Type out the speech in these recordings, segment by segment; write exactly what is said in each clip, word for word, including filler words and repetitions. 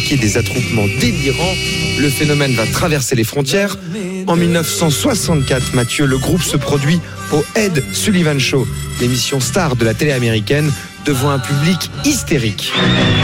provoquer des attroupements délirants. Le phénomène va traverser les frontières. En dix-neuf cent soixante-quatre, Mathieu, le groupe se produit au Ed Sullivan Show, l'émission star de la télé américaine, devant un public hystérique.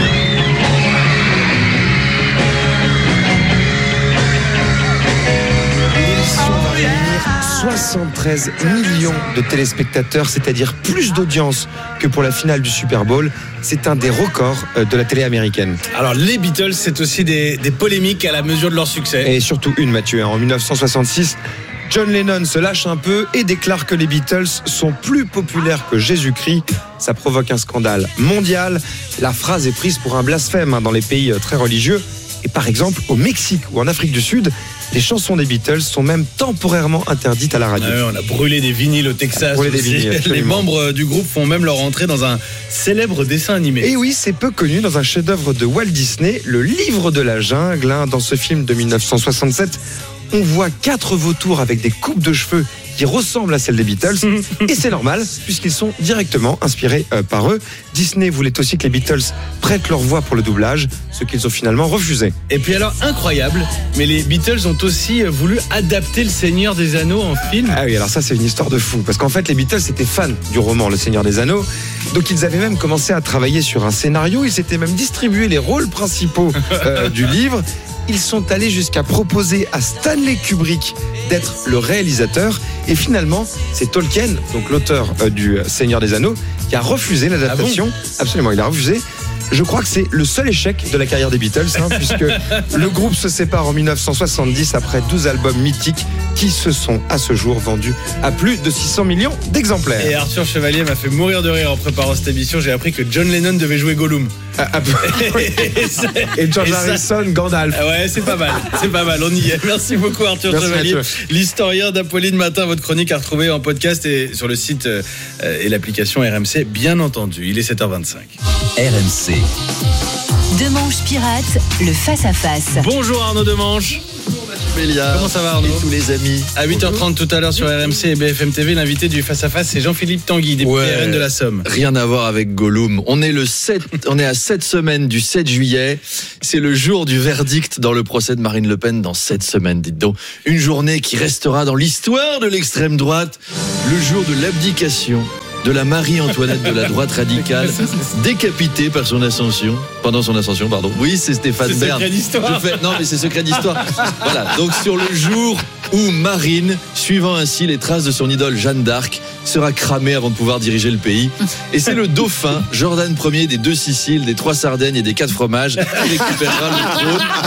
soixante-treize millions de téléspectateurs, c'est-à-dire plus d'audience que pour la finale du Super Bowl. C'est un des records de la télé américaine. Alors les Beatles, c'est aussi des, des polémiques à la mesure de leur succès. Et surtout une, Mathieu. En dix-neuf cent soixante-six, John Lennon se lâche un peu et déclare que les Beatles sont plus populaires que Jésus-Christ. Ça provoque un scandale mondial. La phrase est prise pour un blasphème dans les pays très religieux. Et par exemple, au Mexique ou en Afrique du Sud, les chansons des Beatles sont même temporairement interdites à la radio. Ah ouais, on a brûlé des vinyles au Texas. Des vinyles, les membres du groupe font même leur entrée dans un célèbre dessin animé. Et oui, c'est peu connu, dans un chef-d'œuvre de Walt Disney, Le Livre de la Jungle. Dans ce film de dix-neuf cent soixante-sept, on voit quatre vautours avec des coupes de cheveux qui ressemblent à celles des Beatles. Et c'est normal, puisqu'ils sont directement inspirés euh, par eux. Disney voulait aussi que les Beatles prêtent leur voix pour le doublage, ce qu'ils ont finalement refusé. Et puis alors, incroyable, mais les Beatles ont aussi voulu adapter Le Seigneur des Anneaux en film. Ah oui, alors ça c'est une histoire de fou, parce qu'en fait les Beatles étaient fans du roman Le Seigneur des Anneaux, donc ils avaient même commencé à travailler sur un scénario, ils s'étaient même distribué les rôles principaux euh, du livre. Ils sont allés jusqu'à proposer à Stanley Kubrick d'être le réalisateur. Et finalement, c'est Tolkien, donc l'auteur euh, du Seigneur des Anneaux, qui a refusé l'adaptation. Ah bon ? Absolument, il a refusé. Je crois que c'est le seul échec de la carrière des Beatles, hein, puisque le groupe se sépare en dix-neuf cent soixante-dix après douze albums mythiques qui se sont à ce jour vendus à plus de six cents millions d'exemplaires. Et Arthur Chevalier m'a fait mourir de rire en préparant cette émission. J'ai appris que John Lennon devait jouer Gollum. Ah, ah, et George Harrison, Gandalf. Ouais, c'est pas mal, c'est pas mal, on y est. Merci beaucoup Arthur Merci Chevalier, Mathieu. L'historien d'Apolline Matin. Votre chronique à retrouver en podcast et sur le site euh, et l'application R M C, bien entendu. Il est sept heures vingt-cinq. R M C. Demanche Pirate, le face-à-face. Bonjour Arnaud Demanche. Béliard. Comment ça va Arnaud ? Et tous les amis. À huit heures trente tout à l'heure sur R M C et B F M T V, l'invité du face-à-face, c'est Jean-Philippe Tanguy, député Ouais. R N de la Somme. Rien à voir avec Gollum. On est le sept, on est à sept semaines du sept juillet. C'est le jour du verdict dans le procès de Marine Le Pen dans sept semaines, dites donc. Une journée qui restera dans l'histoire de l'extrême droite. Le jour de l'abdication de la Marie-Antoinette de la droite radicale, décapitée par son ascension, pendant son ascension, pardon. Oui, c'est Stéphane C'est Bern. secret d'histoire. Je fais- non, mais c'est secret d'histoire. Voilà. Donc, sur le jour où Marine, suivant ainsi les traces de son idole Jeanne d'Arc, sera cramée avant de pouvoir diriger le pays. Et c'est le dauphin, Jordan Ier des deux Siciles, des trois Sardaigne et des quatre fromages, qui récupérera le trône.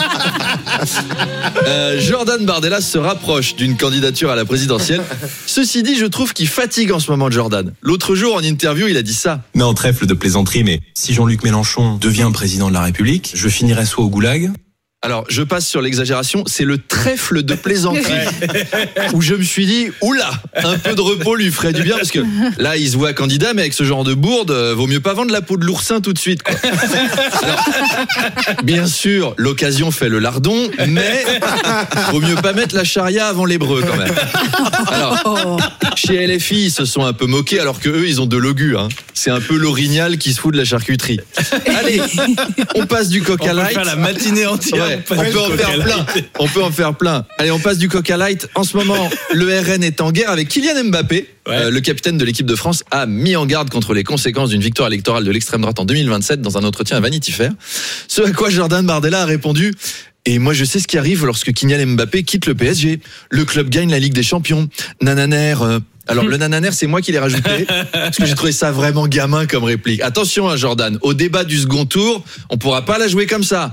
Euh, Jordan Bardella se rapproche d'une candidature à la présidentielle. Ceci dit, je trouve qu'il fatigue en ce moment Jordan. L'autre jour, en interview, il a dit ça. Non, trêfle de plaisanterie, mais si Jean-Luc Mélenchon devient président de la République, je finirai soit au goulag. Alors, je passe sur l'exagération, c'est le trèfle de plaisanterie où je me suis dit, oula, un peu de repos lui ferait du bien, parce que là, il se voit candidat, mais avec ce genre de bourde, euh, vaut mieux pas vendre la peau de l'oursin tout de suite, quoi. Alors, bien sûr, l'occasion fait le lardon, mais vaut mieux pas mettre la charia avant l'hébreu, quand même. Alors, chez L F I, ils se sont un peu moqués, alors que eux, ils ont de l'ogu, hein. C'est un peu l'orignal qui se fout de la charcuterie. Allez, on passe du On peut Coca Light. faire la matinée entière. Ouais, on peut en faire plein. On peut en faire plein. Allez, on passe du Coca Light. En ce moment, le R N est en guerre avec Kylian Mbappé. Ouais. Euh, le capitaine de l'équipe de France a mis en garde contre les conséquences d'une victoire électorale de l'extrême droite en deux mille vingt-sept dans un entretien à Vanity Fair. Ce à quoi Jordan Bardella a répondu: et moi je sais ce qui arrive lorsque Kylian Mbappé quitte le P S G. Le club gagne la Ligue des Champions. Nananer. Euh... Alors le nananer, c'est moi qui l'ai rajouté parce que j'ai trouvé ça vraiment gamin comme réplique. Attention à Jordan, au débat du second tour, on pourra pas la jouer comme ça.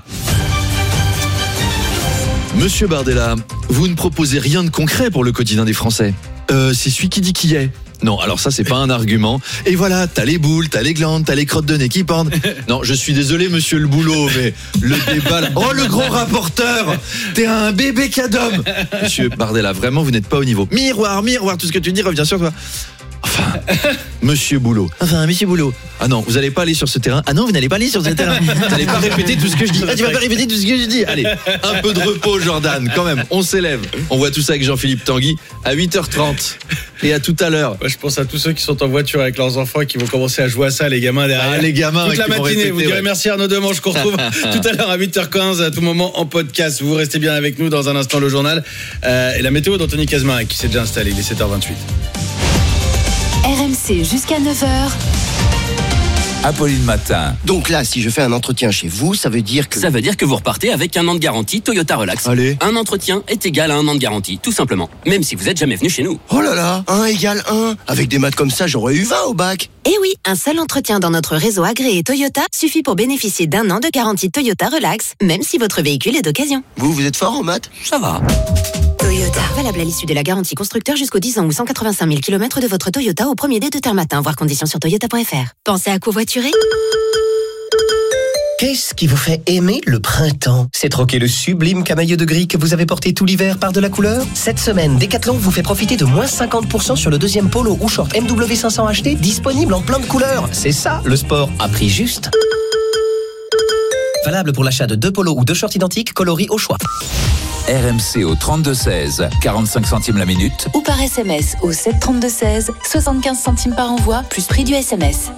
Monsieur Bardella, vous ne proposez rien de concret pour le quotidien des Français. Euh, c'est celui qui dit qui est. Non, alors ça, c'est pas un argument. Et voilà, t'as les boules, t'as les glandes, t'as les crottes de nez qui pendent. Non, je suis désolé, monsieur le boulot, mais le débat... là- Oh, le gros rapporteur, t'es un bébé cadom. Monsieur Bardella, vraiment, vous n'êtes pas au niveau. Miroir, miroir, tout ce que tu dis revient sur toi. Enfin, monsieur Boulot. Enfin, monsieur Boulot. Ah non, vous n'allez pas aller sur ce terrain. Ah non, vous n'allez pas aller sur ce terrain. Vous n'allez pas répéter tout ce que je dis. Ah, tu vas pas répéter tout ce que je dis. Allez, un peu de repos, Jordan, quand même. On s'élève. On voit tout ça avec Jean-Philippe Tanguy à huit heures trente. Et à tout à l'heure. Moi, je pense à tous ceux qui sont en voiture avec leurs enfants et qui vont commencer à jouer à ça, les gamins derrière. Ah, les gamins, toute la qui vont matinée. répéter, Vous direz ouais. merci Arnaud Demange qu'on retrouve tout à l'heure à huit heures quinze, à tout moment en podcast. Vous restez bien avec nous. Dans un instant, le journal euh, et la météo d'Anthony Kazmarek qui s'est déjà installé. Il est sept heures vingt-huit. R M C jusqu'à neuf heures. Apolline Matin. Donc là, si je fais un entretien chez vous, ça veut dire que... Ça veut dire que vous repartez avec un an de garantie Toyota Relax. Allez. Un entretien est égal à un an de garantie, tout simplement. Même si vous n'êtes jamais venu chez nous. Oh là là, un égale un. Avec des maths comme ça, j'aurais eu vingt au bac. Eh oui, un seul entretien dans notre réseau agréé Toyota suffit pour bénéficier d'un an de garantie Toyota Relax, même si votre véhicule est d'occasion. Vous, vous êtes fort en maths? Ça va. Toyota, valable à l'issue de la garantie constructeur jusqu'aux dix ans ou cent quatre-vingt-cinq mille kilomètres de votre Toyota au premier dé de terme matin, voir conditions sur toyota point f r. Pensez à covoiturer? Qu'est-ce qui vous fait aimer le printemps? C'est troquer le sublime camailleux de gris que vous avez porté tout l'hiver par de la couleur? Cette semaine, Decathlon vous fait profiter de moins cinquante pour cent sur le deuxième polo ou short M W cinq cents H D disponible en plein de couleurs. C'est ça, le sport à prix juste. Valable pour l'achat de deux polos ou deux shorts identiques coloris au choix. R M C au trente-deux seize, quarante-cinq centimes la minute. Ou par S M S au sept trente-deux seize, soixante-quinze centimes par envoi, plus prix du S M S.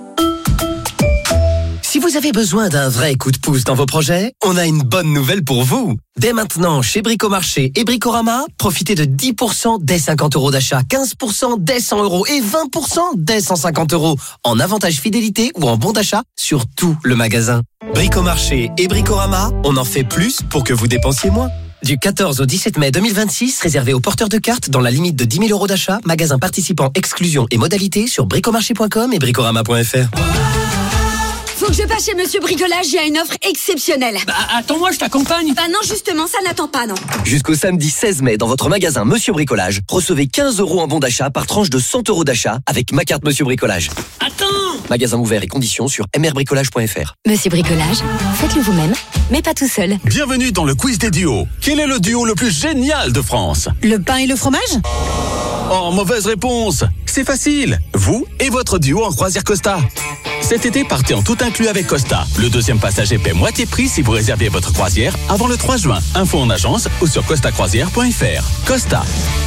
Si vous avez besoin d'un vrai coup de pouce dans vos projets, on a une bonne nouvelle pour vous. Dès maintenant, chez Bricomarché et Bricorama, profitez de dix pour cent dès cinquante euros d'achat, quinze pour cent dès cent euros et vingt pour cent dès cent cinquante euros en avantage fidélité ou en bon d'achat sur tout le magasin. Bricomarché et Bricorama, on en fait plus pour que vous dépensiez moins. Du quatorze au dix-sept mai deux mille vingt-six, réservé aux porteurs de cartes dans la limite de dix mille euros d'achat, magasin participant, exclusion et modalités sur bricomarché point com et bricorama point f r. Faut que je passe chez Monsieur Bricolage, j'ai une offre exceptionnelle. Bah, attends-moi, je t'accompagne. Bah non, justement, ça n'attend pas, non. Jusqu'au samedi seize mai, dans votre magasin Monsieur Bricolage, recevez quinze euros en bon d'achat par tranche de cent euros d'achat avec ma carte Monsieur Bricolage. Attends. Magasin ouvert et conditions sur m r bricolage point f r. Monsieur Bricolage, faites-le vous-même, mais pas tout seul. Bienvenue dans le quiz des duos. Quel est le duo le plus génial de France? Le pain et le fromage? Oh, mauvaise réponse. C'est facile. Vous et votre duo en croisière Costa. Cet été, partez en tout inclus avec Costa. Le deuxième passager paie moitié prix si vous réservez votre croisière avant le trois juin. Info en agence ou sur costa croisière point f r. Costa.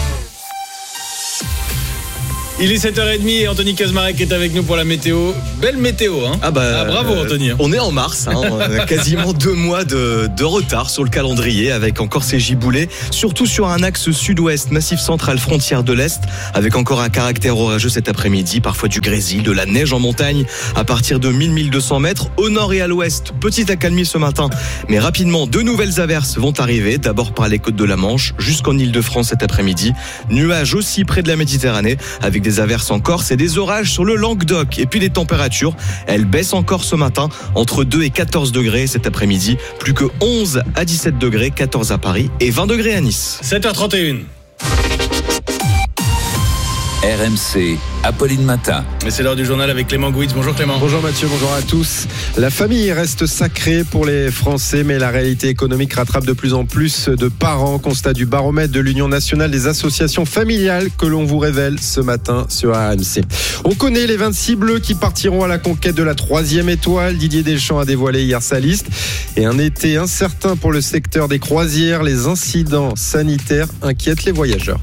Il est sept heures trente et Anthony Kazmarek est avec nous pour la météo. Belle météo, hein? Ah bah, ah, bravo Anthony. Euh, on est en mars, hein, on a quasiment deux mois de, de retard sur le calendrier avec encore ces giboulées, surtout sur un axe sud-ouest, massif central, frontière de l'Est, avec encore un caractère orageux cet après-midi, parfois du grésil, de la neige en montagne à partir de mille à mille deux cents mètres. Au nord et à l'ouest, petite accalmie ce matin, mais rapidement, deux nouvelles averses vont arriver, d'abord par les côtes de la Manche jusqu'en Île-de-France cet après-midi. Nuages aussi près de la Méditerranée, avec des averses en Corse et des orages sur le Languedoc. Et puis les températures, elles baissent encore ce matin, entre deux et quatorze degrés cet après-midi, plus que onze à dix-sept degrés, quatorze à Paris et vingt degrés à Nice. sept heures trente et une. R M C, Apolline Matin. Et c'est l'heure du journal avec Clément Gouitz. Bonjour Clément. Bonjour Mathieu, bonjour à tous. La famille reste sacrée pour les Français, mais la réalité économique rattrape de plus en plus de parents. Constat du baromètre de l'Union nationale des associations familiales que l'on vous révèle ce matin sur R M C. On connaît les vingt-six bleus qui partiront à la conquête de la troisième étoile. Didier Deschamps a dévoilé hier sa liste. Et un été incertain pour le secteur des croisières. Les incidents sanitaires inquiètent les voyageurs.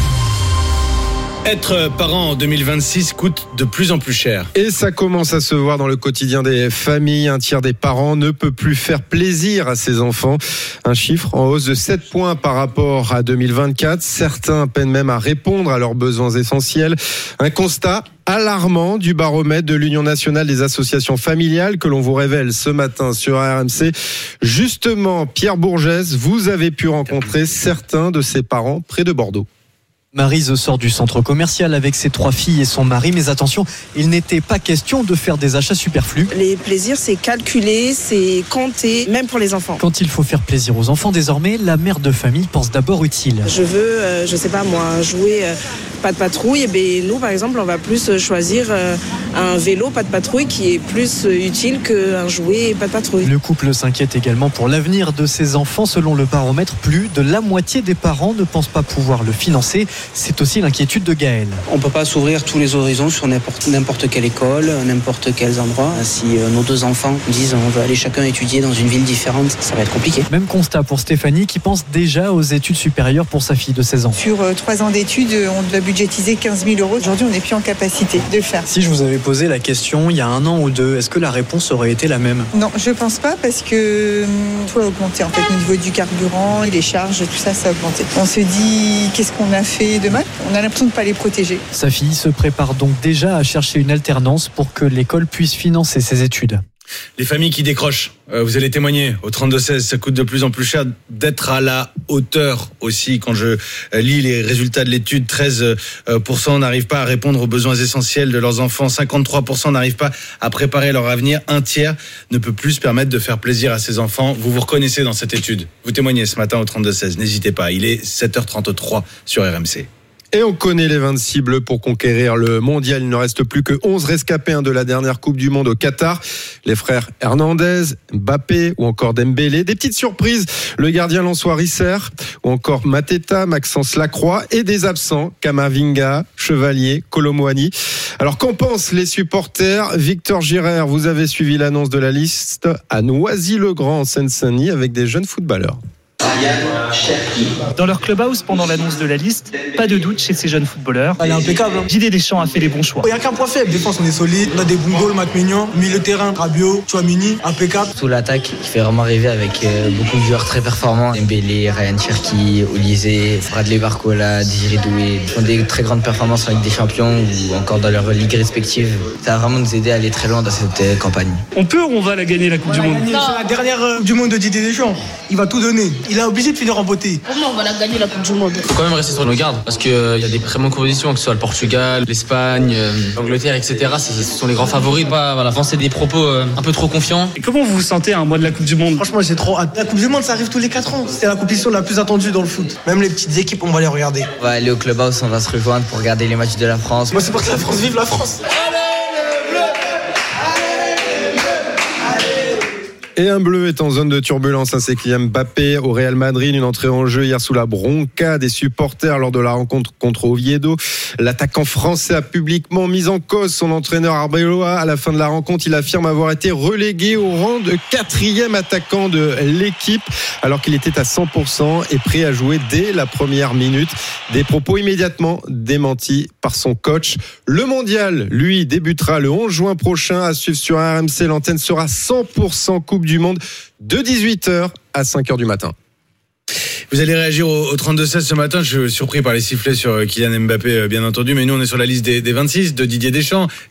Être parent en deux mille vingt-six coûte de plus en plus cher. Et ça commence à se voir dans le quotidien des familles. Un tiers des parents ne peut plus faire plaisir à ses enfants. Un chiffre en hausse de sept points par rapport à deux mille vingt-quatre. Certains peinent même à répondre à leurs besoins essentiels. Un constat alarmant du baromètre de l'Union nationale des associations familiales que l'on vous révèle ce matin sur R M C. Justement, Pierre Bourgès, vous avez pu rencontrer certains de ses parents près de Bordeaux. Maryse sort du centre commercial avec ses trois filles et son mari, mais attention, il n'était pas question de faire des achats superflus. Les plaisirs, c'est calculé, c'est compté, même pour les enfants. Quand il faut faire plaisir aux enfants, désormais, la mère de famille pense d'abord utile. Je veux, euh, je sais pas moi, jouer euh, pas de patrouille. Et bien, nous, par exemple, on va plus choisir euh, un vélo pas de patrouille qui est plus euh, utile qu'un jouet pas de patrouille. Le couple s'inquiète également pour l'avenir de ses enfants. Selon le baromètre, plus de la moitié des parents ne pensent pas pouvoir le financer. C'est aussi l'inquiétude de Gaël. On ne peut pas s'ouvrir tous les horizons sur n'importe, n'importe quelle école, n'importe quels endroits. Si euh, nos deux enfants disent on veut aller chacun étudier dans une ville différente, ça va être compliqué. Même constat pour Stéphanie qui pense déjà aux études supérieures pour sa fille de seize ans. Sur euh, trois ans d'études, on doit budgéter budgétisé quinze mille euros. Aujourd'hui, on n'est plus en capacité de le faire. Si je vous avais posé la question il y a un an ou deux, est-ce que la réponse aurait été la même ? Non, je pense pas parce que hum, tout a augmenté en fait au niveau du carburant, les charges, tout ça, ça a augmenté. On se dit qu'est-ce qu'on a fait de mal ? On a l'impression de ne pas les protéger. Sa fille se prépare donc déjà à chercher une alternance pour que l'école puisse financer ses études. Les familles qui décrochent, euh, vous allez témoigner au trente-deux seize, ça coûte de plus en plus cher d'être à la hauteur aussi. Quand je euh, lis les résultats de l'étude, treize pour cent n'arrivent pas à répondre aux besoins essentiels de leurs enfants, cinquante-trois pour cent n'arrivent pas à préparer leur avenir, un tiers ne peut plus se permettre de faire plaisir à ses enfants. Vous vous reconnaissez dans cette étude. Vous témoignez ce matin au trente-deux seize, n'hésitez pas, il est sept heures trente-trois sur R M C. Et on connaît les vingt-six bleus pour conquérir le mondial. Il ne reste plus que onze rescapés de la dernière Coupe du Monde au Qatar. Les frères Hernandez, Mbappé ou encore Dembélé. Des petites surprises, le gardien lensois Risser ou encore Mateta, Maxence Lacroix et des absents, Kamavinga, Chevalier, Colomboigny. Alors qu'en pensent les supporters ? Victor Girard, vous avez suivi l'annonce de la liste à Noisy-le-Grand en Seine-Saint-Denis avec des jeunes footballeurs. Dans leur clubhouse, pendant l'annonce de la liste, pas de doute chez ces jeunes footballeurs. Elle est impeccable. Hein. Didier Deschamps a fait les bons choix. Il n'y a qu'un point faible. Défense, on est solide. On a des bons goals, Mac Mignon. Milieu de terrain, Rabiot, Chouamini, impeccable. Sous l'attaque qui fait vraiment rêver avec euh, beaucoup de joueurs très performants. Dembélé, Ryan Cherki, Olysée, Bradley Barcola, Désiré Doué. Ils font des très grandes performances avec des champions ou encore dans leur ligue respective. Ça va vraiment nous aider à aller très loin dans cette euh, campagne. On peut ou on va la gagner la Coupe du Monde ? C'est la dernière euh, du monde de Didier Deschamps. Il va tout donner. Il est obligé de finir en beauté. Pour moi, on va la gagner la Coupe du Monde. Il faut quand même rester sur nos gardes parce qu'il euh, y a des très bonnes compétitions, que ce soit le Portugal, l'Espagne, euh, l'Angleterre, et cetera. C'est, ce sont les grands favoris. Pas voilà, penser des propos euh, un peu trop confiants. Et comment vous vous sentez à un mois de la Coupe du Monde ? Franchement, j'ai trop hâte. La Coupe du Monde, ça arrive tous les quatre ans. C'est la compétition la plus attendue dans le foot. Même les petites équipes, on va les regarder. On va aller au clubhouse, on va se rejoindre pour regarder les matchs de la France. Moi, c'est pour que la France vive la France. Et un bleu est en zone de turbulence, c'est Kylian Mbappé au Real Madrid, une entrée en jeu hier sous la bronca des supporters lors de la rencontre contre Oviedo. L'attaquant français a publiquement mis en cause son entraîneur Arbeloa. À la fin de la rencontre, il affirme avoir été relégué au rang de quatrième attaquant de l'équipe alors qu'il était à cent pour cent et prêt à jouer dès la première minute. Des propos immédiatement démentis par son coach. Le mondial, lui, débutera le onze juin prochain. À suivre sur R M C, l'antenne sera cent pour cent Coupe du Monde de dix-huit heures à cinq heures du matin. Vous allez réagir au, au trente-deux seize ce matin. Je suis surpris par les sifflets sur Kylian Mbappé, bien entendu, mais nous on est sur la liste des, des vingt-six de Didier Deschamps.